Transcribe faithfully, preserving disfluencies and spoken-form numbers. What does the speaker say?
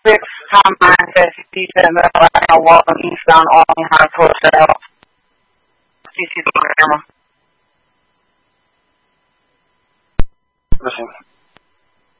bit how mindset is and like how walking east down on how to push it out. See, she's on the camera. Listen.